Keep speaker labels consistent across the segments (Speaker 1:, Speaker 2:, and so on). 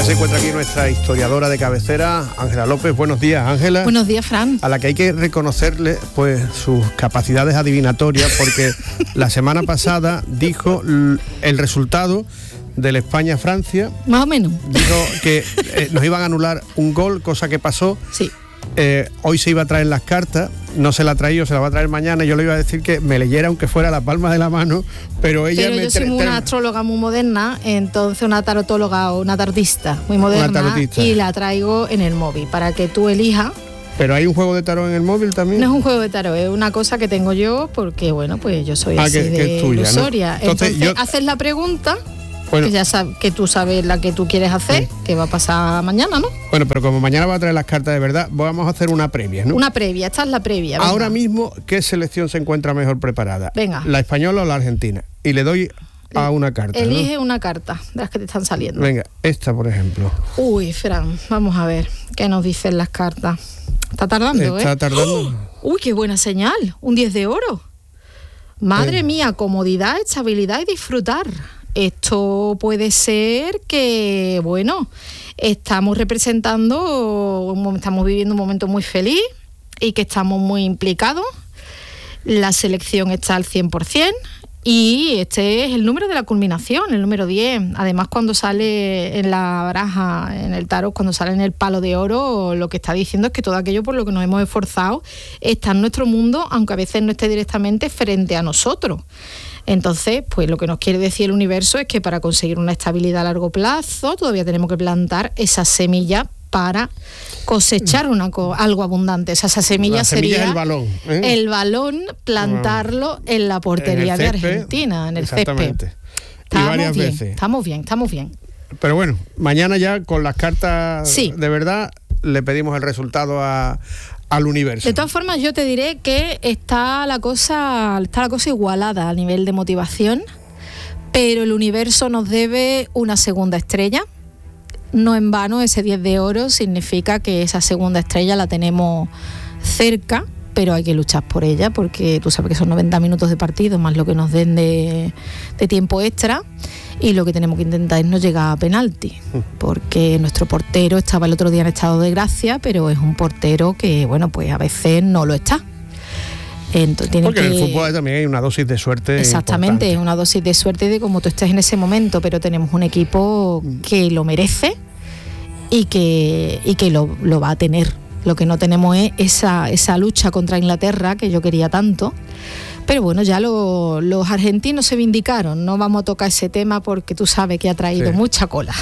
Speaker 1: Ya se encuentra aquí nuestra historiadora de cabecera, Ángela López. Buenos días, Ángela.
Speaker 2: Buenos días, Fran.
Speaker 1: A la que hay que reconocerle pues sus capacidades adivinatorias, porque la semana pasada dijo el resultado del España-Francia.
Speaker 2: Más o menos.
Speaker 1: Dijo que nos iban a anular un gol, cosa que pasó.
Speaker 2: Sí.
Speaker 1: Hoy se iba a traer las cartas, no se la ha traído, se la va a traer mañana. Yo le iba a decir que me leyera aunque fuera la palma de la mano, pero ella
Speaker 2: yo soy una astróloga muy moderna, entonces una tarotóloga o una tarotista muy moderna, y la traigo en el móvil para que tú elijas.
Speaker 1: ¿Pero hay un juego de tarot en el móvil también?
Speaker 2: No es un juego de tarot, es una cosa que tengo yo porque, bueno, pues yo soy así
Speaker 1: que es tuya,
Speaker 2: ilusoria.
Speaker 1: ¿no?
Speaker 2: Entonces haces la pregunta... Bueno, que ya sabes, que tú sabes la que tú quieres hacer, sí, que va a pasar mañana, ¿no?
Speaker 1: Bueno, pero como mañana va a traer las cartas de verdad, vamos a hacer una previa, ¿no?
Speaker 2: Una previa, esta es la previa. Venga.
Speaker 1: Ahora mismo, ¿qué selección se encuentra mejor preparada?
Speaker 2: Venga.
Speaker 1: ¿La española o la argentina? Y le doy a una carta.
Speaker 2: Elige,
Speaker 1: ¿no?
Speaker 2: Una carta de las que te están saliendo.
Speaker 1: Venga, esta, por ejemplo.
Speaker 2: Uy, Fran, vamos a ver qué nos dicen las cartas. Está tardando,
Speaker 1: Está tardando.
Speaker 2: ¡Oh! Uy, qué buena señal. Un 10 de oro. Madre mía, comodidad, estabilidad y disfrutar. Esto puede ser que, bueno, estamos viviendo un momento muy feliz y que estamos muy implicados. La selección está al 100% y este es el número de la culminación, el número 10. Además, cuando sale en la baraja, en el tarot, cuando sale en el palo de oro, lo que está diciendo es que todo aquello por lo que nos hemos esforzado está en nuestro mundo, aunque a veces no esté directamente frente a nosotros. Entonces, pues lo que nos quiere decir el universo es que para conseguir una estabilidad a largo plazo todavía tenemos que plantar esa semilla para cosechar algo abundante. Esa semilla sería
Speaker 1: es el balón,
Speaker 2: el balón, plantarlo en la portería de Argentina, en el césped.
Speaker 1: Y varias veces.
Speaker 2: Estamos bien.
Speaker 1: Pero bueno, mañana ya con las cartas de verdad le pedimos el resultado al universo.
Speaker 2: De todas formas, yo te diré que está la cosa igualada a nivel de motivación, pero el universo nos debe una segunda estrella. No en vano, ese 10 de oro significa que esa segunda estrella la tenemos cerca, pero hay que luchar por ella, porque tú sabes que son 90 minutos de partido, más lo que nos den de tiempo extra, y lo que tenemos que intentar es no llegar a penalti, porque nuestro portero estaba el otro día en estado de gracia, pero es un portero que, bueno, pues a veces no lo está. Entonces,
Speaker 1: porque en el fútbol también hay una dosis de suerte.
Speaker 2: Exactamente,
Speaker 1: importante.
Speaker 2: Es una dosis de suerte de cómo tú estés en ese momento, pero tenemos un equipo que lo merece y que lo va a tener. Lo que no tenemos es esa lucha contra Inglaterra que yo quería tanto. Pero bueno, ya los argentinos se vindicaron. No vamos a tocar ese tema porque tú sabes que ha traído mucha cola.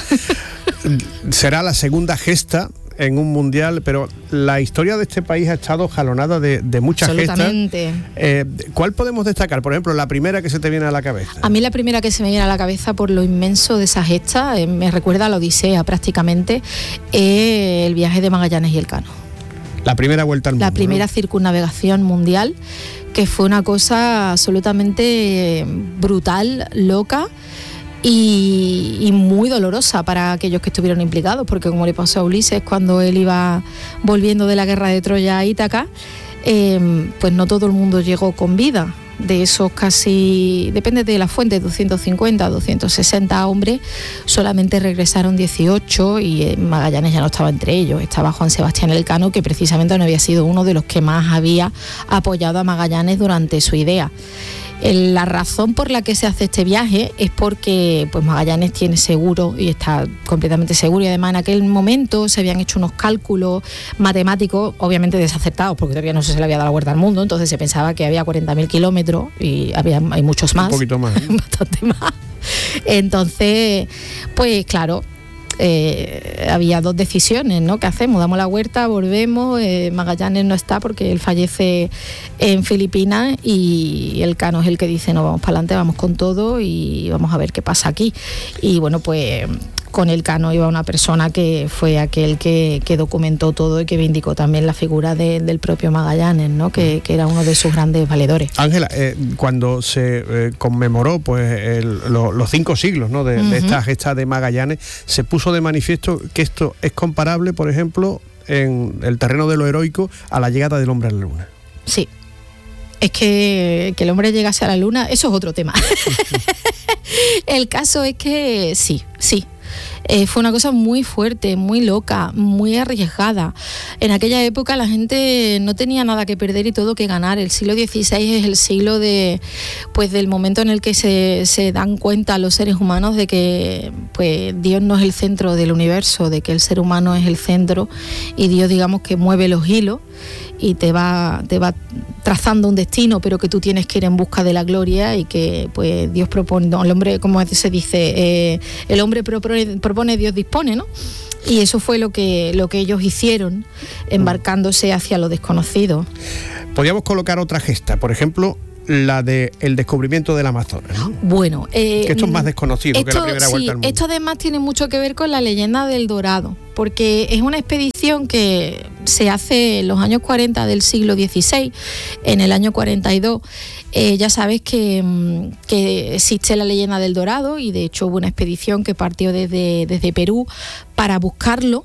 Speaker 1: Será la segunda gesta en un mundial, pero la historia de este país ha estado jalonada de muchas gestas.
Speaker 2: Absolutamente.
Speaker 1: ¿Cuál podemos destacar? Por ejemplo, la primera que se te viene a la cabeza.
Speaker 2: A mí la primera que se me viene a la cabeza por lo inmenso de esa gesta, me recuerda a la Odisea prácticamente, el viaje de Magallanes y Elcano.
Speaker 1: La primera vuelta al mundo.
Speaker 2: La primera circunnavegación mundial, que fue una cosa absolutamente brutal, loca y muy dolorosa para aquellos que estuvieron implicados, porque como le pasó a Ulises cuando él iba volviendo de la guerra de Troya a Ítaca, pues no todo el mundo llegó con vida. De esos casi, depende de la fuente, 250, 260 hombres, solamente regresaron 18 y Magallanes ya no estaba entre ellos. Estaba Juan Sebastián Elcano, que precisamente no había sido uno de los que más había apoyado a Magallanes durante su idea. La razón por la que se hace este viaje es porque pues Magallanes tiene seguro y está completamente seguro, y además en aquel momento se habían hecho unos cálculos matemáticos, obviamente desacertados porque todavía no se le había dado la vuelta al mundo, entonces se pensaba que había 40.000 kilómetros y hay muchos más.
Speaker 1: Un poquito más.
Speaker 2: Bastante más. Entonces, pues claro, había dos decisiones, ¿no? ¿Qué hacemos? ¿Damos la vuelta? ¿Volvemos? Magallanes no está porque él fallece en Filipinas y Elcano es el que dice no, vamos para adelante, vamos con todo y vamos a ver qué pasa aquí. Y bueno, pues con Elcano iba una persona que fue aquel que documentó todo y que vindicó también la figura del propio Magallanes, ¿no? Que era uno de sus grandes valedores.
Speaker 1: Ángela, cuando se conmemoró pues los 5 siglos, ¿no? de esta gesta de Magallanes, se puso de manifiesto que esto es comparable, por ejemplo, en el terreno de lo heroico, a la llegada del hombre a la luna.
Speaker 2: Sí. Es que el hombre llegase a la luna, eso es otro tema. El caso es que sí. Fue una cosa muy fuerte, muy loca, muy arriesgada. En aquella época la gente no tenía nada que perder y todo que ganar. El siglo XVI es el siglo del momento en el que se dan cuenta los seres humanos de que pues Dios no es el centro del universo, de que el ser humano es el centro y Dios, digamos, que mueve los hilos y te va trazando un destino, pero que tú tienes que ir en busca de la gloria y que pues Dios propone, no, el hombre, como se dice, el hombre propone, Dios dispone, ¿no? Y eso fue lo que ellos hicieron, embarcándose hacia lo desconocido.
Speaker 1: Podríamos colocar otra gesta, por ejemplo, la de el descubrimiento del Amazonas, ¿no?
Speaker 2: Bueno,
Speaker 1: que esto es más desconocido que la primera vuelta al mundo.
Speaker 2: Esto además tiene mucho que ver con la leyenda del Dorado, porque es una expedición que se hace en los años 40 del siglo XVI. En el año 42 ya sabes que existe la leyenda del Dorado, y de hecho hubo una expedición que partió desde Perú para buscarlo,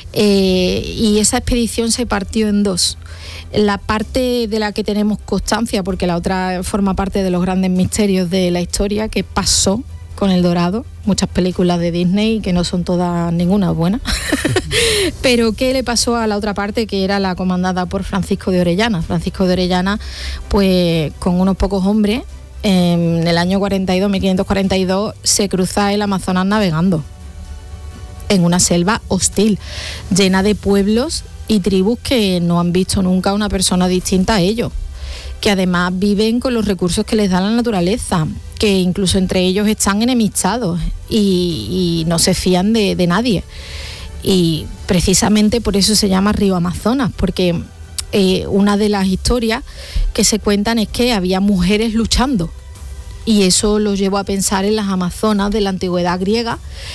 Speaker 2: y esa expedición se partió en dos. La parte de la que tenemos constancia, porque la otra forma parte de los grandes misterios de la historia, que pasó con el Dorado, muchas películas de Disney que no son todas ninguna buena, pero ¿qué le pasó a la otra parte, que era la comandada por Francisco de Orellana? Francisco de Orellana, pues con unos pocos hombres, en el año 1542, se cruza el Amazonas navegando en una selva hostil, llena de pueblos y tribus que no han visto nunca una persona distinta a ellos, que además viven con los recursos que les da la naturaleza, que incluso entre ellos están enemistados y no se fían de nadie. Y precisamente por eso se llama Río Amazonas, porque una de las historias que se cuentan es que había mujeres luchando, y eso los llevó a pensar en las Amazonas de la antigüedad griega.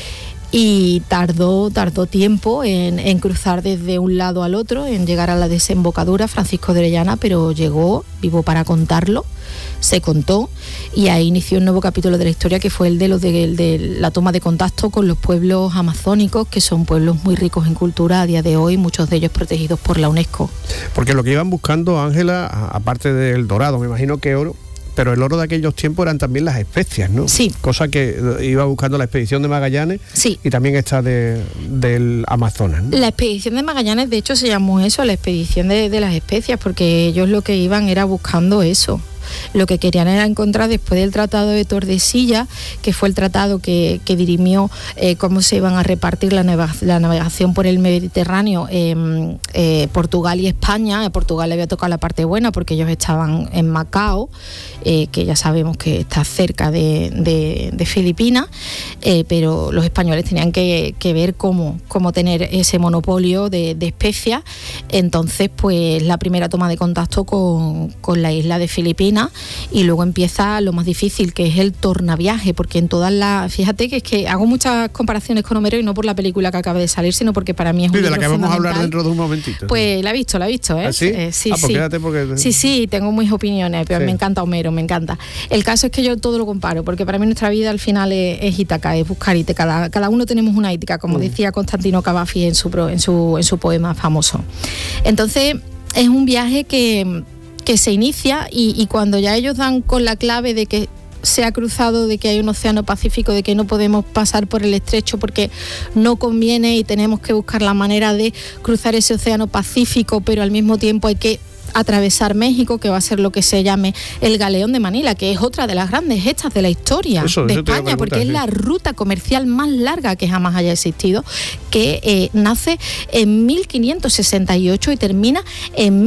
Speaker 2: Y tardó tiempo en cruzar desde un lado al otro, en llegar a la desembocadura Francisco de Orellana, pero llegó, vivo para contarlo, se contó, y ahí inició un nuevo capítulo de la historia, que fue el de la toma de contacto con los pueblos amazónicos, que son pueblos muy ricos en cultura a día de hoy, muchos de ellos protegidos por la UNESCO.
Speaker 1: Porque lo que iban buscando, Ángela, aparte del dorado, me imagino que oro, pero el oro de aquellos tiempos eran también las especias, ¿no?
Speaker 2: Sí.
Speaker 1: Cosa que iba buscando la expedición de Magallanes.
Speaker 2: Sí.
Speaker 1: Y también esta del Amazonas, ¿no?
Speaker 2: La expedición de Magallanes, de hecho, se llamó eso, la expedición de las especias, porque ellos lo que iban era buscando eso. Lo que querían era encontrar, después del Tratado de Tordesillas, que fue el tratado que dirimió cómo se iban a repartir la navegación por el Mediterráneo, Portugal y España. A Portugal le había tocado la parte buena porque ellos estaban en Macao, que ya sabemos que está cerca de Filipinas, pero los españoles tenían que ver cómo tener ese monopolio de especias. Entonces, pues la primera toma de contacto con la isla de Filipinas, y luego empieza lo más difícil, que es el tornaviaje, porque en todas las... Fíjate que es que hago muchas comparaciones con Homero, y no por la película que acaba de salir, sino porque para mí es un libro
Speaker 1: de la que vamos a hablar dentro de un momentito.
Speaker 2: Pues la he visto, ¿eh?
Speaker 1: ¿Ah, sí?
Speaker 2: Sí,
Speaker 1: pues
Speaker 2: sí.
Speaker 1: Quédate porque...
Speaker 2: Sí, tengo mis opiniones, pero sí. Me encanta Homero, me encanta. El caso es que yo todo lo comparo, porque para mí nuestra vida al final es Ítaca, es buscar Ítaca. Cada uno tenemos una Ítaca, como decía Constantino Cavafis en su poema famoso. Entonces, es un viaje que se inicia, y cuando ya ellos dan con la clave de que se ha cruzado, de que hay un océano Pacífico, de que no podemos pasar por el estrecho porque no conviene y tenemos que buscar la manera de cruzar ese océano Pacífico, pero al mismo tiempo hay que atravesar México, que va a ser lo que se llame el Galeón de Manila, que es otra de las grandes gestas de la historia de España, porque es la ruta comercial más larga que jamás haya existido, que nace en 1568 y termina en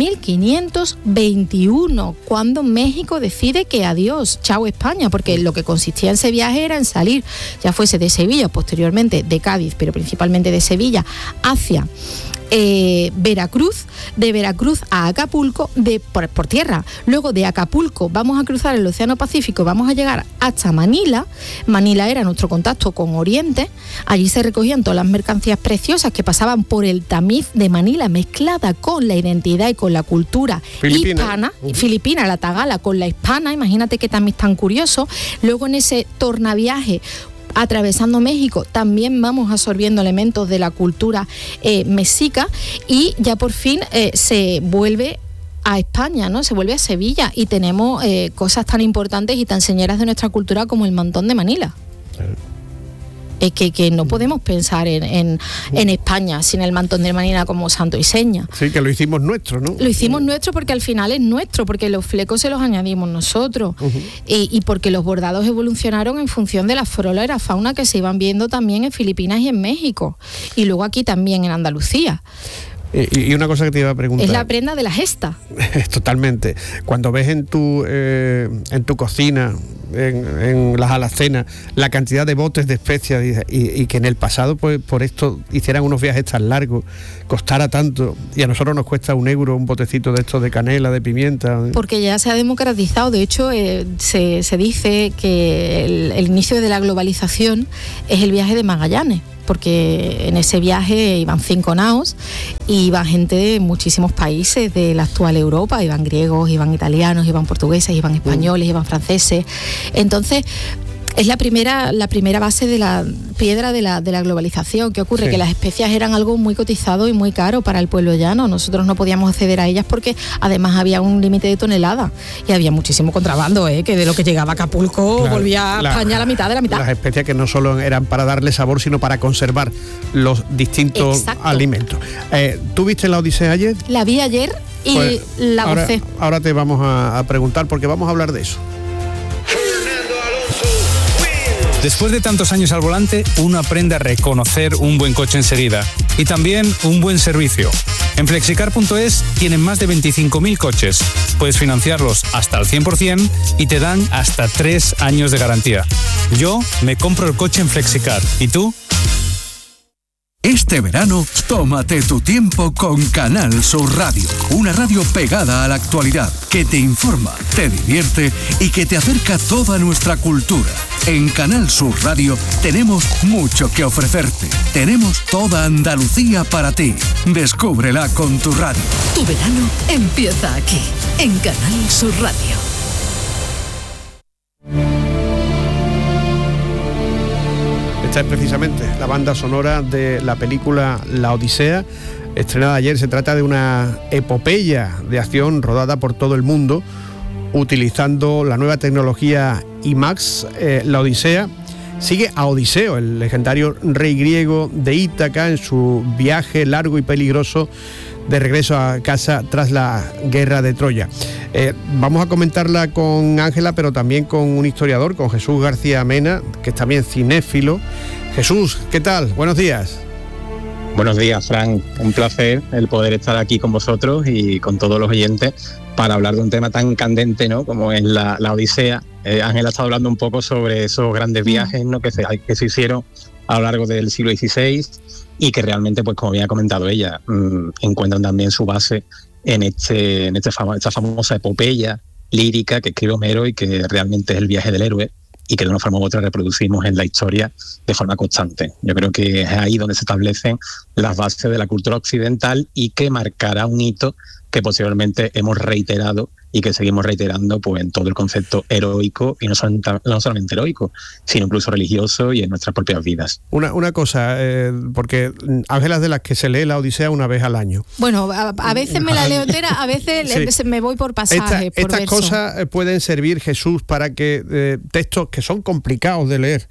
Speaker 2: 1521, cuando México decide que adiós, chao España, porque lo que consistía en ese viaje era en salir, ya fuese de Sevilla, posteriormente de Cádiz, pero principalmente de Sevilla, hacia Veracruz, de Veracruz a Acapulco por tierra. Luego de Acapulco vamos a cruzar el Océano Pacífico, vamos a llegar hasta Manila. Manila era nuestro contacto con Oriente. Allí se recogían todas las mercancías preciosas que pasaban por el tamiz de Manila, mezclada con la identidad y con la cultura hispana, filipina, la tagala con la hispana. Imagínate qué tamiz tan curioso. Luego en ese tornaviaje, atravesando México, también vamos absorbiendo elementos de la cultura mexica, y ya por fin se vuelve a España, ¿no? Se vuelve a Sevilla, y tenemos cosas tan importantes y tan señeras de nuestra cultura como el mantón de Manila. que no podemos pensar en España sin el mantón de Marina como santo y seña.
Speaker 1: Sí, que lo hicimos nuestro, ¿no?
Speaker 2: Lo hicimos nuestro porque al final es nuestro, porque los flecos se los añadimos nosotros, y porque los bordados evolucionaron en función de la flora y la fauna que se iban viendo también en Filipinas y en México, y luego aquí también en Andalucía.
Speaker 1: Y una cosa que te iba a preguntar.
Speaker 2: Es la prenda de la gesta.
Speaker 1: Totalmente. Cuando ves en tu cocina, en las alacenas, la cantidad de botes de especias y que en el pasado, pues por esto hicieran unos viajes tan largos, costara tanto, y a nosotros nos cuesta €1 un botecito de estos de canela, de pimienta.
Speaker 2: Porque ya se ha democratizado. De hecho, se dice que el inicio de la globalización es el viaje de Magallanes, porque en ese viaje iban 5 naos y iban gente de muchísimos países de la actual Europa, iban griegos, iban italianos, iban portugueses, iban españoles, iban franceses. Entonces, es la primera base de la piedra de la globalización. ¿Qué ocurre? Sí. Que las especias eran algo muy cotizado y muy caro para el pueblo llano. Nosotros no podíamos acceder a ellas porque además había un límite de tonelada y había muchísimo contrabando, que de lo que llegaba a Acapulco volvía a España a la mitad de la mitad.
Speaker 1: Las especias que no solo eran para darle sabor, sino para conservar los distintos alimentos. ¿Tú viste la Odisea ayer?
Speaker 2: La vi ayer y pues la gocé.
Speaker 1: Ahora te vamos a preguntar, porque vamos a hablar de eso.
Speaker 3: Después de tantos años al volante, uno aprende a reconocer un buen coche enseguida y también un buen servicio. En Flexicar.es tienen más de 25.000 coches. Puedes financiarlos hasta el 100% y te dan hasta 3 años de garantía. Yo me compro el coche en Flexicar. ¿Y tú?
Speaker 4: Este verano, tómate tu tiempo con Canal Sur Radio. Una radio pegada a la actualidad, que te informa, te divierte y que te acerca toda nuestra cultura. En Canal Sur Radio tenemos mucho que ofrecerte. Tenemos toda Andalucía para ti. Descúbrela con tu radio.
Speaker 5: Tu verano empieza aquí, en Canal Sur Radio.
Speaker 1: Esta es precisamente la banda sonora de la película La Odisea, estrenada ayer. Se trata de una epopeya de acción rodada por todo el mundo, utilizando la nueva tecnología IMAX. La Odisea sigue a Odiseo, el legendario rey griego de Ítaca, en su viaje largo y peligroso de regreso a casa tras la guerra de Troya. Vamos a comentarla con Ángela, pero también con un historiador, con Jesús García Mena, que es también cinéfilo. Jesús, ¿qué tal? Buenos días.
Speaker 6: Buenos días, Fran. Un placer el poder estar aquí con vosotros y con todos los oyentes para hablar de un tema tan candente, ¿no?, como es la Odisea. Ángela ha estado hablando un poco sobre esos grandes viajes, ¿no?, que se hicieron a lo largo del siglo XVI y que realmente, pues como bien ha comentado ella, encuentran también su base en esta famosa epopeya lírica que escribe Homero y que realmente es el viaje del héroe y que de una forma u otra reproducimos en la historia de forma constante. Yo creo que es ahí donde se establecen las bases de la cultura occidental y que marcará un hito que posteriormente hemos reiterado y que seguimos reiterando, pues, en todo el concepto heroico, y no solamente heroico, sino incluso religioso y en nuestras propias vidas.
Speaker 1: Una cosa, porque Ángela es de las que se lee la Odisea una vez al año.
Speaker 2: Bueno, a veces me la leo entera, a veces sí. Me voy por pasajes, por
Speaker 1: estas
Speaker 2: verso.
Speaker 1: Cosas pueden servir, Jesús, para que textos que son complicados de leer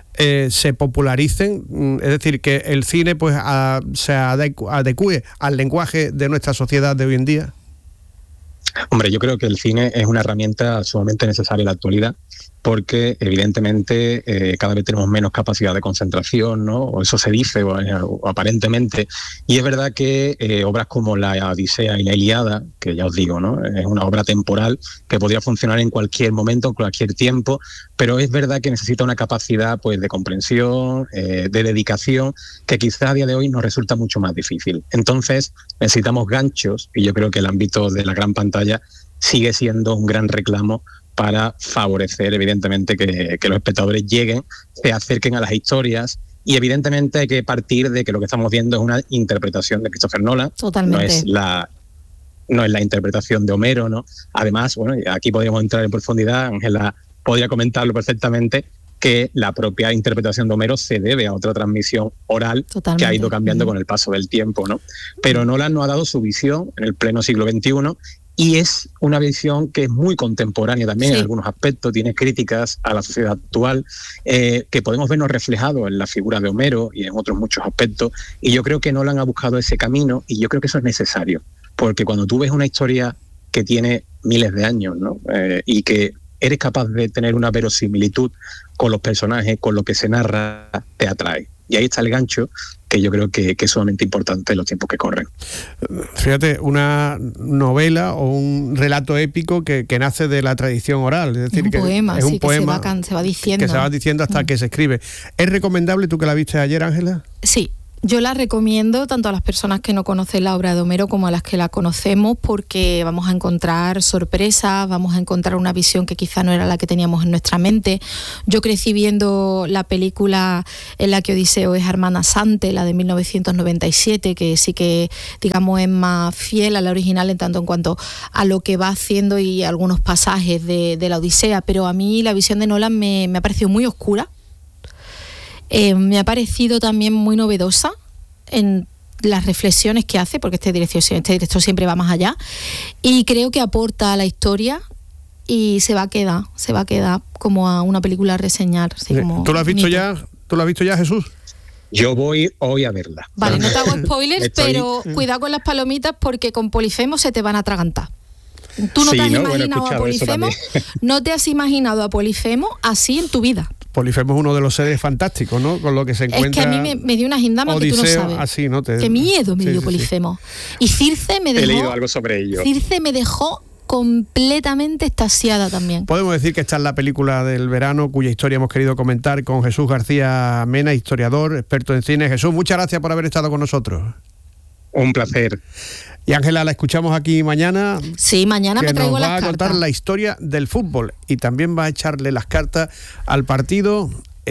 Speaker 1: se popularicen, es decir, que el cine pues se adecue al lenguaje de nuestra sociedad de hoy en día.
Speaker 6: Hombre, yo creo que el cine es una herramienta sumamente necesaria en la actualidad, porque evidentemente cada vez tenemos menos capacidad de concentración, ¿no? O eso se dice, o aparentemente. Y es verdad que obras como la Odisea y la Ilíada, que ya os digo, ¿no?, es una obra temporal que podría funcionar en cualquier momento, en cualquier tiempo, pero es verdad que necesita una capacidad, pues, de comprensión, de dedicación, que quizá a día de hoy nos resulta mucho más difícil. Entonces necesitamos ganchos, y yo creo que el ámbito de la gran pantalla sigue siendo un gran reclamo para favorecer, evidentemente, que los espectadores lleguen, se acerquen a las historias, y evidentemente hay que partir de que lo que estamos viendo es una interpretación de Christopher Nolan.
Speaker 2: Totalmente.
Speaker 6: No es la interpretación de Homero, ¿no? Además, bueno, aquí podríamos entrar en profundidad, Ángela podría comentarlo perfectamente, que la propia interpretación de Homero se debe a otra transmisión oral. Totalmente. Que ha ido cambiando con el paso del tiempo, ¿no? Pero Nolan nos ha dado su visión en el pleno siglo XXI y es una visión que es muy contemporánea también en algunos aspectos, tiene críticas a la sociedad actual, que podemos vernos reflejados en la figura de Homero y en otros muchos aspectos, y yo creo que Nolan ha buscado ese camino, y yo creo que eso es necesario, porque cuando tú ves una historia que tiene miles de años, ¿no? Y que eres capaz de tener una verosimilitud con los personajes, con lo que se narra, te atrae. Y ahí está el gancho, que yo creo que es sumamente importante en los tiempos que corren.
Speaker 1: Fíjate, una novela o un relato épico que nace de la tradición oral. Es decir,
Speaker 2: un poema,
Speaker 1: es un poema
Speaker 2: que se va diciendo.
Speaker 1: Que se va diciendo hasta que se escribe. ¿Es recomendable, tú que la viste ayer, Ángela?
Speaker 2: Sí. Yo la recomiendo tanto a las personas que no conocen la obra de Homero como a las que la conocemos, porque vamos a encontrar sorpresas, vamos a encontrar una visión que quizá no era la que teníamos en nuestra mente. Yo crecí viendo la película en la que Odiseo es hermana Sante, la de 1997, que sí que, digamos, es más fiel a la original en tanto en cuanto a lo que va haciendo y algunos pasajes de la Odisea, pero a mí la visión de Nolan me ha parecido muy oscura. Me ha parecido también muy novedosa en las reflexiones que hace, porque este director siempre va más allá, y creo que aporta a la historia y se va a quedar como a una película a reseñar. Así como
Speaker 1: ¿Tú lo has visto ya? ¿Tú lo has visto ya, Jesús?
Speaker 6: Yo voy hoy a verla.
Speaker 2: Vale, no te hago spoilers, pero cuidado con las palomitas porque con Polifemo se te van a atragantar. Tú no te has imaginado a Polifemo, no te has imaginado a Polifemo así en tu vida.
Speaker 1: Polifemo es uno de los seres fantásticos, ¿no? Con lo que se encuentra.
Speaker 2: Es que a mí me dio una gindama que tú no sabes.
Speaker 1: Así, ¿no?
Speaker 2: Qué miedo me dio Polifemo. Sí. Y Circe me dejó.
Speaker 6: He leído algo sobre ello.
Speaker 2: Circe me dejó completamente extasiada también.
Speaker 1: Podemos decir que esta es la película del verano cuya historia hemos querido comentar con Jesús García Mena, historiador, experto en cine. Jesús, muchas gracias por haber estado con nosotros.
Speaker 6: Un placer.
Speaker 1: Y Ángela, la escuchamos aquí mañana.
Speaker 2: Sí, mañana me traigo las cartas.
Speaker 1: Va a contar la historia del fútbol y también va a echarle las cartas al partido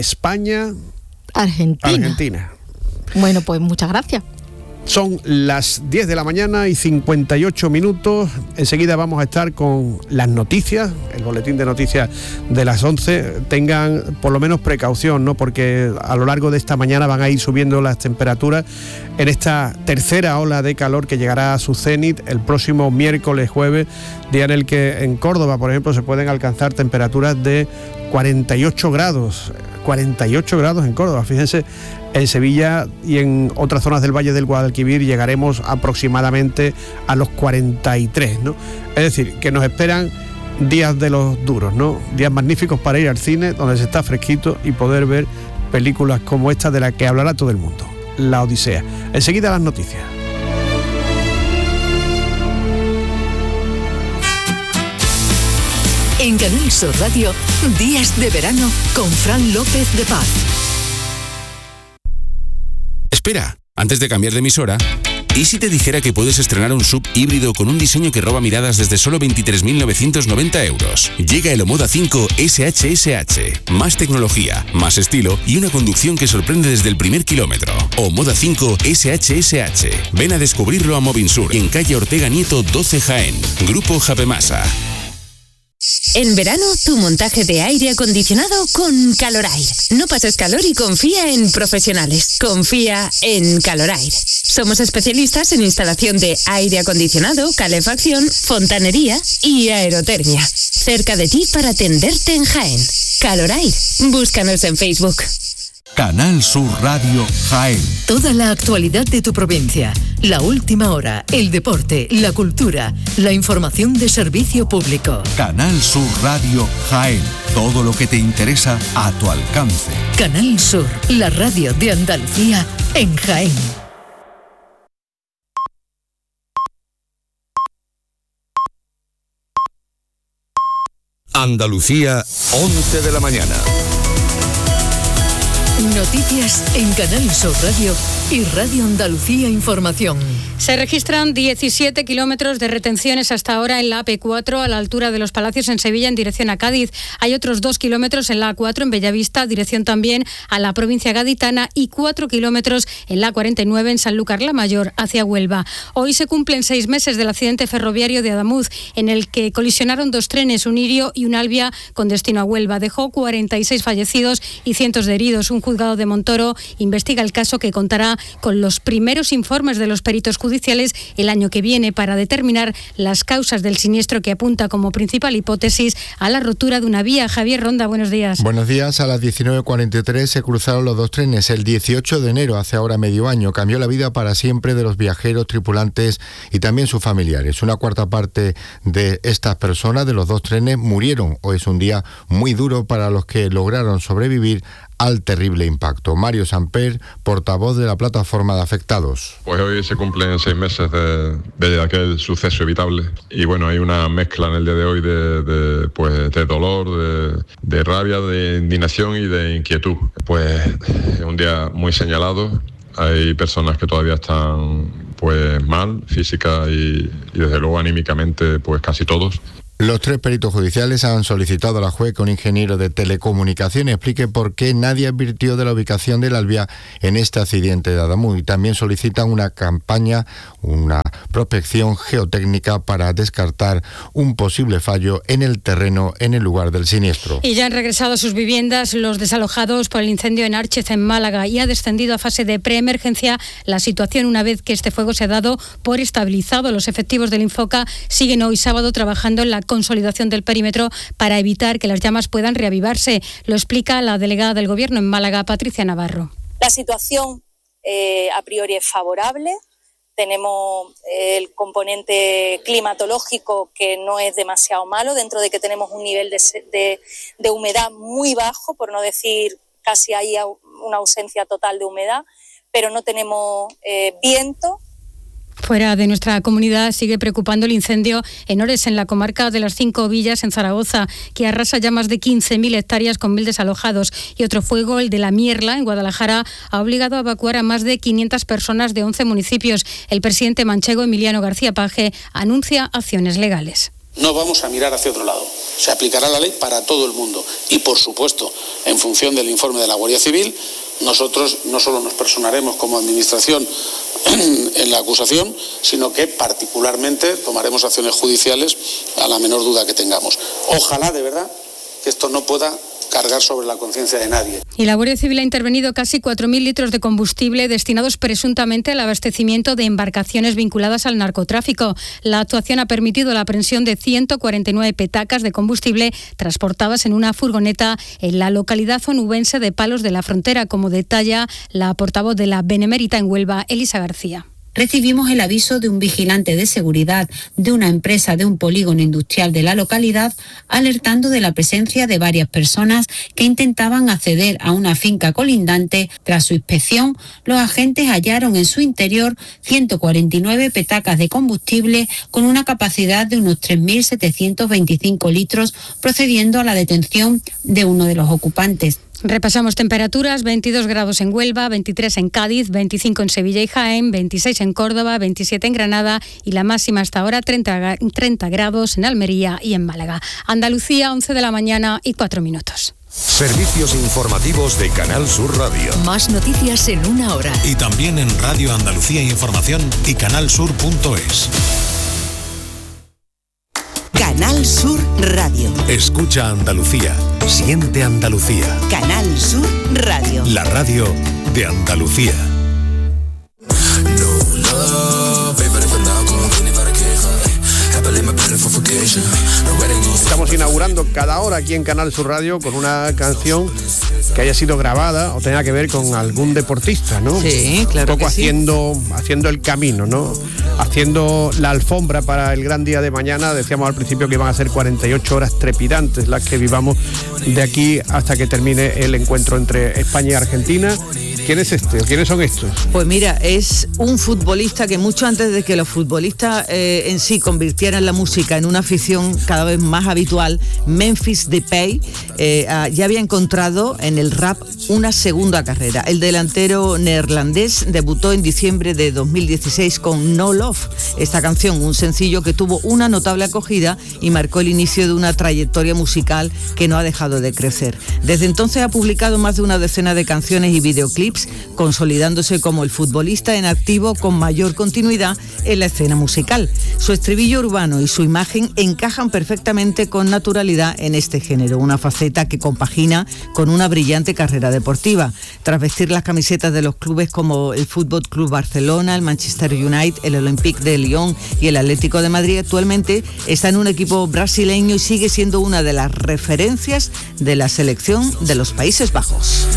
Speaker 1: España-Argentina.
Speaker 2: Bueno, pues muchas gracias.
Speaker 1: Son las 10 de la mañana y 58 minutos. Enseguida vamos a estar con las noticias, el boletín de noticias de las 11. Tengan por lo menos precaución, ¿no? Porque a lo largo de esta mañana van a ir subiendo las temperaturas en esta tercera ola de calor que llegará a su cenit el próximo miércoles, jueves, día en el que en Córdoba, por ejemplo, se pueden alcanzar temperaturas de 48 grados. 48 grados en Córdoba, fíjense. En Sevilla y en otras zonas del Valle del Guadalquivir llegaremos aproximadamente a los 43, ¿no? Es decir, que nos esperan días de los duros, ¿no? Días magníficos para ir al cine, donde se está fresquito y poder ver películas como esta de la que hablará todo el mundo, La Odisea. Enseguida las noticias.
Speaker 5: En Canal Sur Radio, Días de Verano con Fran López de Paz.
Speaker 7: Espera, antes de cambiar de emisora, ¿y si te dijera que puedes estrenar un SUV híbrido con un diseño que roba miradas desde solo 23.990 euros? Llega el Omoda 5 SHSH. Más tecnología, más estilo y una conducción que sorprende desde el primer kilómetro. Omoda 5 SHSH. Ven a descubrirlo a Movinsur, en calle Ortega Nieto 12 Jaén. Grupo Japemasa.
Speaker 8: En verano, tu montaje de aire acondicionado con Calorair. No pases calor y confía en profesionales. Confía en Calorair. Somos especialistas en instalación de aire acondicionado, calefacción, fontanería y aerotermia. Cerca de ti para atenderte en Jaén. Calorair. Búscanos en Facebook.
Speaker 4: Canal Sur Radio Jaén.
Speaker 5: Toda la actualidad de tu provincia, la última hora, el deporte, la cultura, la información de servicio público.
Speaker 4: Canal Sur Radio Jaén. Todo lo que te interesa a tu alcance.
Speaker 5: Canal Sur, la radio de Andalucía en Jaén.
Speaker 9: Andalucía, 11 de la mañana.
Speaker 5: Noticias en Canal Sur Radio y Radio Andalucía Información.
Speaker 10: Se registran 17 kilómetros de retenciones hasta ahora en la AP4 a la altura de los Palacios en Sevilla en dirección a Cádiz. Hay otros 2 kilómetros en la A4 en Bellavista, dirección también a la provincia gaditana, y 4 kilómetros en la A49 en Sanlúcar la Mayor hacia Huelva. Hoy se cumplen 6 meses del accidente ferroviario de Adamuz, en el que colisionaron 2 trenes, un Irio y un Albia, con destino a Huelva. Dejó 46 fallecidos y cientos de heridos. Un juzgado de Montoro investiga el caso, que contará con los primeros informes de los peritos judiciales el año que viene para determinar las causas del siniestro, que apunta como principal hipótesis a la rotura de una vía. Javier Ronda, buenos días.
Speaker 11: Buenos días. A las 19:43 se cruzaron los dos trenes. El 18 de enero, hace ahora medio año, cambió la vida para siempre de los viajeros, tripulantes y también sus familiares. Una cuarta parte de estas personas de los dos trenes murieron. Hoy es un día muy duro para los que lograron sobrevivir al terrible impacto. Mario Samper, portavoz de la plataforma de afectados.
Speaker 12: Pues hoy se cumplen 6 meses de aquel suceso evitable y bueno, hay una mezcla en el día de hoy de dolor, de rabia, de indignación y de inquietud. Pues es un día muy señalado. Hay personas que todavía están pues mal, física y desde luego anímicamente, pues casi todos.
Speaker 11: Los 3 peritos judiciales han solicitado a la juez que un ingeniero de telecomunicaciones explique por qué nadie advirtió de la ubicación del Alvia en este accidente de Adamu, y también solicitan una campaña, una prospección geotécnica para descartar un posible fallo en el terreno en el lugar del siniestro.
Speaker 10: Y ya han regresado a sus viviendas los desalojados por el incendio en Árchez, en Málaga, y ha descendido a fase de preemergencia la situación una vez que este fuego se ha dado por estabilizado. Los efectivos del Infoca siguen hoy sábado trabajando en la consolidación del perímetro para evitar que las llamas puedan reavivarse. Lo explica la delegada del Gobierno en Málaga, Patricia Navarro.
Speaker 13: La situación a priori es favorable. Tenemos el componente climatológico, que no es demasiado malo, dentro de que tenemos un nivel de humedad muy bajo, por no decir casi hay una ausencia total de humedad, pero no tenemos viento.
Speaker 10: Fuera de nuestra comunidad sigue preocupando el incendio en Ores, en la comarca de las 5 Villas, en Zaragoza, que arrasa ya más de 15.000 hectáreas con 1.000 desalojados. Y otro fuego, el de La Mierla, en Guadalajara, ha obligado a evacuar a más de 500 personas de 11 municipios. El presidente manchego, Emiliano García Paje, anuncia acciones legales.
Speaker 14: No vamos a mirar hacia otro lado. Se aplicará la ley para todo el mundo. Y, por supuesto, en función del informe de la Guardia Civil, nosotros no solo nos personaremos como administración en la acusación, sino que particularmente tomaremos acciones judiciales a la menor duda que tengamos. Ojalá, de verdad, que esto no pueda cargar sobre la conciencia de nadie.
Speaker 10: Y la Guardia Civil ha intervenido casi 4.000 litros de combustible destinados presuntamente al abastecimiento de embarcaciones vinculadas al narcotráfico. La actuación ha permitido la aprehensión de 149 petacas de combustible transportadas en una furgoneta en la localidad onubense de Palos de la Frontera, como detalla la portavoz de la Benemérita en Huelva, Elisa García.
Speaker 15: Recibimos el aviso de un vigilante de seguridad de una empresa de un polígono industrial de la localidad, alertando de la presencia de varias personas que intentaban acceder a una finca colindante. Tras su inspección, los agentes hallaron en su interior 149 petacas de combustible con una capacidad de unos 3.725 litros, procediendo a la detención de uno de los ocupantes.
Speaker 10: Repasamos temperaturas: 22 grados en Huelva, 23 en Cádiz, 25 en Sevilla y Jaén, 26 en Córdoba, 27 en Granada y la máxima hasta ahora 30 grados en Almería y en Málaga. Andalucía, 11 de la mañana y 4 minutos.
Speaker 9: Servicios informativos de Canal Sur Radio.
Speaker 5: Más noticias en una hora.
Speaker 16: Y también en Radio Andalucía Información y canalsur.es.
Speaker 5: Canal Sur Radio.
Speaker 9: Escucha Andalucía. Siente Andalucía.
Speaker 5: Canal Sur Radio.
Speaker 9: La radio de Andalucía.
Speaker 1: Estamos inaugurando cada hora aquí en Canal Sur Radio con una canción que haya sido grabada o tenga que ver con algún deportista, ¿no?
Speaker 17: Sí, claro.
Speaker 1: Un poco
Speaker 17: que
Speaker 1: haciendo el camino, ¿no? Haciendo la alfombra para el gran día de mañana. Decíamos al principio que iban a ser 48 horas trepidantes las que vivamos de aquí hasta que termine el encuentro entre España y Argentina. ¿Quién es este? ¿Quiénes son estos?
Speaker 17: Pues mira, es un futbolista que mucho antes de que los futbolistas en sí convirtieran la música en una afición cada vez más habitual, Memphis Depay ya había encontrado en el rap una segunda carrera. El delantero neerlandés debutó en diciembre de 2016 con No Love. Esta canción, un sencillo que tuvo una notable acogida y marcó el inicio de una trayectoria musical que no ha dejado de crecer. Desde entonces ha publicado más de una decena de canciones y videoclips videoclips, consolidándose como el futbolista en activo con mayor continuidad en la escena musical. Su estribillo urbano y su imagen encajan perfectamente con naturalidad en este género, una faceta que compagina con una brillante carrera deportiva. Tras vestir las camisetas de los clubes como el Fútbol Club Barcelona, el Manchester United, el Olympique de Lyon y el Atlético de Madrid, actualmente está en un equipo brasileño y sigue siendo una de las referencias de la selección de los Países Bajos.